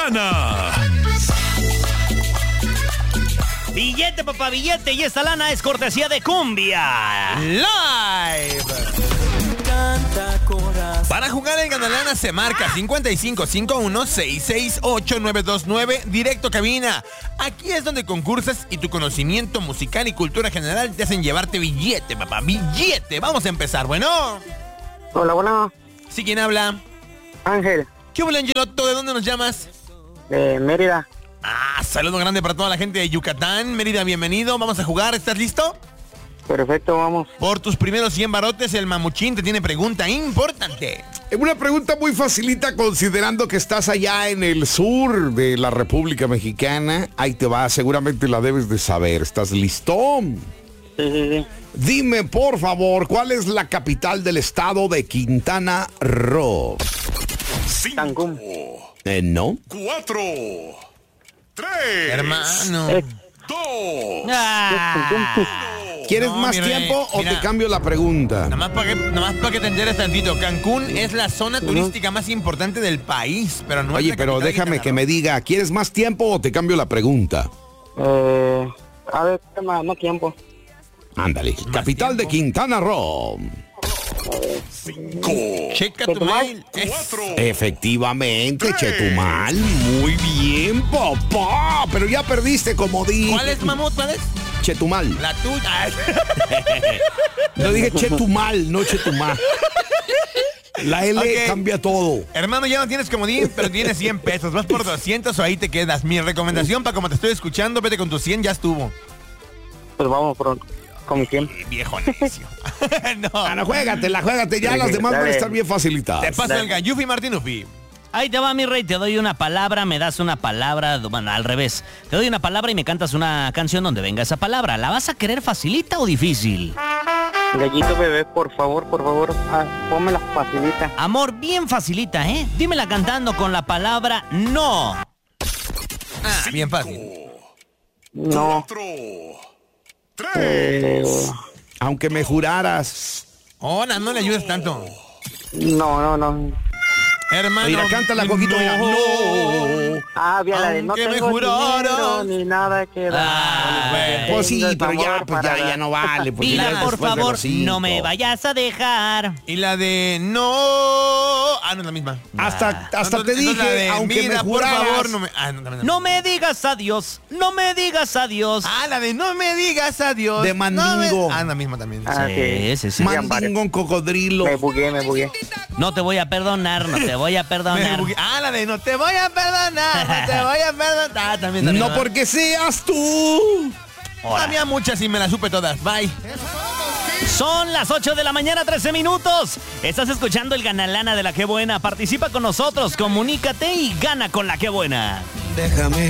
lana. Billete, papá, billete. Y esta lana es cortesía de Cumbia Live. Para jugar en Ganalana se marca 5551-668-929, directo a cabina. Aquí es donde concursas y tu conocimiento musical y cultura general te hacen llevarte billete, papá, billete. Vamos a empezar, bueno. Hola, bueno. ¿Sí, quién habla? Ángel. ¿Qué hola, Angeloto? ¿De dónde nos llamas? De Mérida. Saludo grande para toda la gente de Yucatán. Mérida, bienvenido. Vamos a jugar. ¿Estás listo? Perfecto, vamos. Por tus primeros 100 barotes, el mamuchín te tiene pregunta importante. Una pregunta muy facilita considerando que estás allá en el sur de la República Mexicana. Ahí te va, seguramente la debes de saber. ¿Estás listo? Sí. Dime, por favor, ¿cuál es la capital del estado de Quintana Roo? Cancún. No. 4, 3, Hermano. 2. ¿Quieres No, más mi rey, tiempo o mira. te cambio la pregunta? Nada más para que te enteres tantito. Cancún es la zona turística más importante del país, pero no es Oye, la pero capital de déjame Quintana que Roo. me diga, ¿quieres más tiempo o te cambio la pregunta? A ver, más tiempo. Ándale, capital de tiempo. Quintana Roo. Checa tu mail. Efectivamente, Chetumal. Muy bien, papá. Pero ya perdiste, como dije. ¿Cuál es, mamut? ¿Cuál es? Chetumal. La tuya. No dije Chetumal, no Chetumal. La L Ok. cambia todo. Hermano, ya no tienes comodín, pero tienes 100 pesos. Vas por 200 o ahí te quedas. Mi recomendación para como te estoy escuchando, vete con tus 100, ya estuvo. Pues vamos con mi tiempo. Viejo necio. No. No, juégatela. Ya las demás van a estar bien Te facilitadas. paso el Ganyufi Martinufi. Ahí te va, mi rey, te doy una palabra, me das una palabra, bueno, al revés. Te doy una palabra y me cantas una canción donde venga esa palabra. ¿La vas a querer facilita o difícil? Gallito bebé, por favor, pónmela facilita. Amor, bien facilita, ¿eh? Dímela cantando con la palabra no. Bien fácil. No. 3. Aunque me juraras. Hola, no le ayudes tanto. No. Hermano. Mira, cántala, Coquito. Mira. No. Ah, bien, la de no Aunque me tengo juraras. dinero ni nada que dar. bueno. Pues sí, Tengo pero ya, amor pues para ya dar. no vale. Pues ya Dila, por después de favor, los 5. no me vayas a dejar. Y la de no. No es la misma. Hasta Entonces, te dije, la de, aunque mira, me juraras. por favor, no me. También. No me digas adiós, no me digas adiós. La de no me digas adiós. De Mandingo. La misma también. Ah, Sí. Mandingo, cocodrilo. Me bugué. No te voy a perdonar, no te voy a perdonar. La de no te voy a perdonar, no te voy a perdonar. También. No porque seas tú. Había muchas y me las supe todas. Bye. Son las 8 de la mañana, 13 minutos. Estás escuchando el Ganalana de La Qué Buena. Participa con nosotros, comunícate y gana con La Qué Buena. Déjame